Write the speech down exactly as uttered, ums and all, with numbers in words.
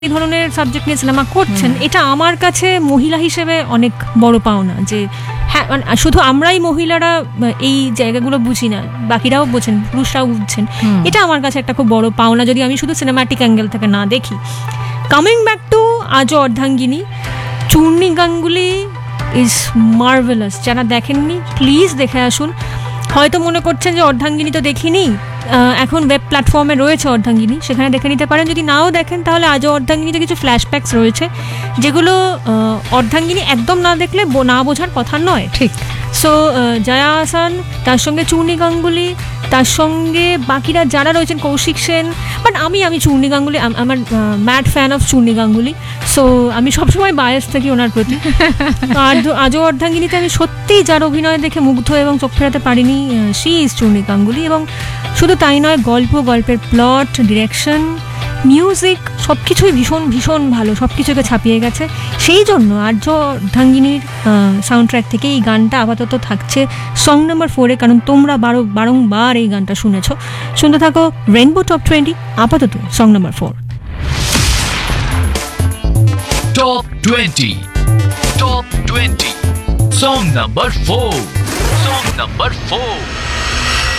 এই ধরনের সাবজেক্ট নিয়ে সিনেমা করছেন, এটা আমার কাছে মহিলা হিসেবে অনেক বড় পাওনা। যে হ্যাঁ, শুধু আমরাই মহিলারা এই জায়গাগুলো বুঝি না, বাকিরাও বোঝেন, পুরুষরাও বুঝছেন। এটা আমার কাছে একটা খুব বড় পাওনা, যদি আমি শুধু সিনেম্যাটিক অ্যাঙ্গেল থেকে না দেখি। কামিং ব্যাক টু আজও অর্ধাঙ্গিনী, চূর্ণী গাঙ্গুলি ইজ মার্ভেলাস। যারা দেখেননি প্লিজ দেখে আসুন। হয়তো মনে করছেন যে অর্ধাঙ্গিনী তো দেখিনি, এখন ওয়েব প্ল্যাটফর্মে রয়েছে অর্ধাঙ্গিনী, সেখানে দেখে নিতে পারেন। যদি নাও দেখেন তাহলে আজও অর্ধাঙ্গিনীতে কিছু ফ্ল্যাশব্যাকস রয়েছে যেগুলো অর্ধাঙ্গিনী একদম না দেখলে না বোঝার কথা নয়। ঠিক। সো জয়া আহসান, তার সঙ্গে চূর্ণী গাঙ্গুলি, তার সঙ্গে বাকিরা যারা রয়েছেন, কৌশিক সেন। বাট আমি আমি চূর্ণী গাঙ্গুলি, আমার mad fan of Churni Ganguly. So আমি সবসময় বায়াস থাকি ওনার প্রতি। আর আজও অর্ধাঙ্গিনীতে আমি সত্যিই যার অভিনয় দেখে মুগ্ধ এবং চোখ ফেরাতে পারিনি, শি ইজ চূর্ণী গাঙ্গুলি। এবং শুধু তাই নয়, গল্প, গল্পের প্লট, ডিরেকশন, মিউজিক সব কিছুই ভীষণ ভীষণ ভালো, সব কিছুকে ছাপিয়ে গেছে। সেই জন্য আর্য অর্ধাঙ্গিনীর সাউন্ড ট্র্যাক থেকে এই গানটা আপাতত থাকছে সং নাম্বার ফোরে, কারণ তোমরা বারো বারংবার এই গানটা শুনেছ। শুনতে থাকো রেইনবো টপ টোয়েন্টি, আপাতত song number four. Top twenty, top twenty, song number four, song number four.